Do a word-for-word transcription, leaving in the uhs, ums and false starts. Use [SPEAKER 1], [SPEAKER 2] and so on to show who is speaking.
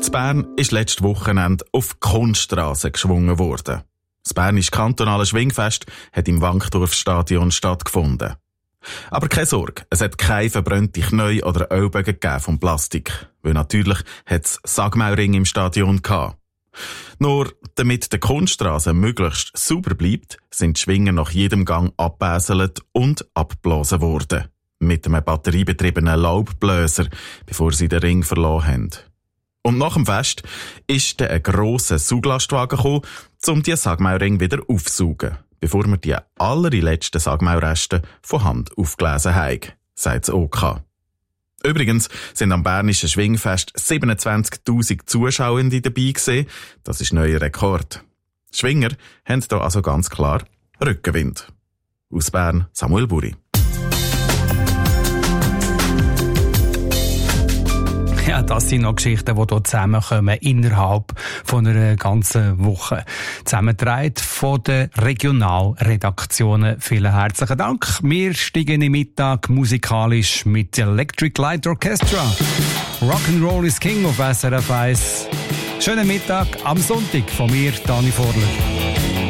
[SPEAKER 1] in Bern ist letztes Wochenende auf Kunststrasse geschwungen worden. Das Bernische kantonale Schwingfest hat im Wankdorfstadion stattgefunden. Aber keine Sorge, es hat keine verbrannte Knie oder Ellbogen gegeben vom Plastik, weil natürlich hat es Sagmaulring im Stadion gehabt. Nur, damit der Kunststrasse möglichst sauber bleibt, sind die Schwingen nach jedem Gang abbäselt und abgeblasen worden. Mit einem batteriebetriebenen Laubbläser, bevor sie den Ring verloren haben. Und nach dem Fest ist dann ein grosser Sauglastwagen gekommen, um die Sagmaulring wieder aufzusaugen, bevor wir die allerletzten Sagmaulreste von Hand aufgelesen haben, sagt das O K. Übrigens sind am Bernischen Schwingfest siebenundzwanzigtausend Zuschauende dabei gewesen. Das ist ein neuer Rekord. Die Schwinger haben hier also ganz klar Rückenwind. Aus Bern, Samuel Buri.
[SPEAKER 2] Ja, das sind noch Geschichten, die hier zusammenkommen innerhalb von einer ganzen Woche. Zusammengetragen von den Regionalredaktionen. Vielen herzlichen Dank. Wir steigen im Mittag musikalisch mit Electric Light Orchestra. Rock'n'Roll is King auf S R F eins. Schönen Mittag am Sonntag von mir, Dani Vorler.